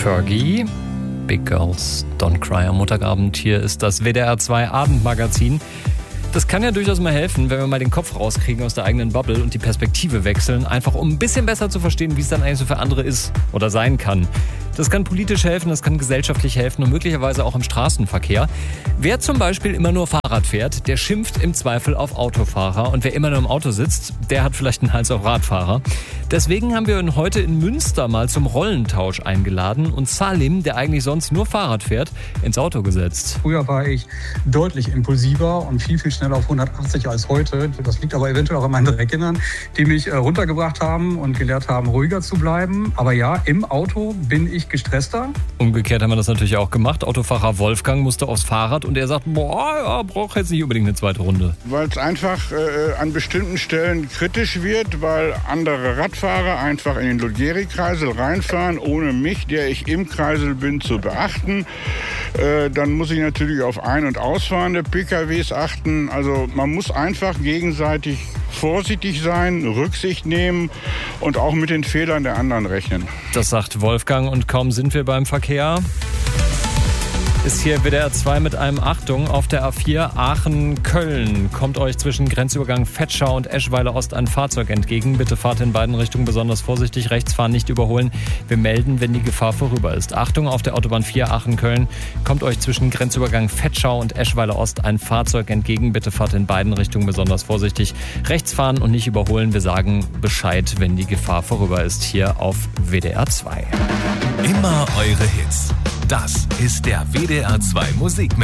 Fergie, Big Girls Don't Cry am Montagabend. Hier ist das WDR 2 Abendmagazin. Das kann ja durchaus mal helfen, wenn wir mal den Kopf rauskriegen aus der eigenen Bubble und die Perspektive wechseln, einfach um ein bisschen besser zu verstehen, wie es dann eigentlich so für andere ist oder sein kann. Das kann politisch helfen, das kann gesellschaftlich helfen und möglicherweise auch im Straßenverkehr. Wer zum Beispiel immer nur Fahrrad fährt, der schimpft im Zweifel auf Autofahrer. Und wer immer nur im Auto sitzt, der hat vielleicht einen Hals auf Radfahrer. Deswegen haben wir ihn heute in Münster mal zum Rollentausch eingeladen und Salim, der eigentlich sonst nur Fahrrad fährt, ins Auto gesetzt. Früher war ich deutlich impulsiver und viel schneller auf 180 als heute. Das liegt aber eventuell auch an meinen drei Kindern, die mich runtergebracht haben und gelehrt haben, ruhiger zu bleiben. Aber ja, im Auto bin ich gestresster. Umgekehrt haben wir das natürlich auch gemacht. Autofahrer Wolfgang musste aufs Fahrrad und er sagt, braucht jetzt nicht unbedingt eine zweite Runde. Weil es einfach an bestimmten Stellen kritisch wird, weil andere Radfahrer einfach in den Lugeri-Kreisel reinfahren, ohne mich, der ich im Kreisel bin, zu beachten. Dann muss ich natürlich auf ein- und ausfahrende PKWs achten. Also man muss einfach gegenseitig vorsichtig sein, Rücksicht nehmen und auch mit den Fehlern der anderen rechnen. Das sagt Wolfgang und kaum sind wir beim Verkehr. Ist hier WDR 2 mit einem Achtung auf der A4 Aachen-Köln. Kommt euch zwischen Grenzübergang Vetschau und Eschweiler Ost ein Fahrzeug entgegen. Bitte fahrt in beiden Richtungen besonders vorsichtig. Rechts fahren, nicht überholen. Wir melden, wenn die Gefahr vorüber ist. Achtung, auf der Autobahn 4 Aachen-Köln kommt euch zwischen Grenzübergang Vetschau und Eschweiler Ost ein Fahrzeug entgegen. Bitte fahrt in beiden Richtungen besonders vorsichtig. Rechts fahren und nicht überholen. Wir sagen Bescheid, wenn die Gefahr vorüber ist. Hier auf WDR 2. Immer eure Hits. Das ist der WDR 2 Musikmix.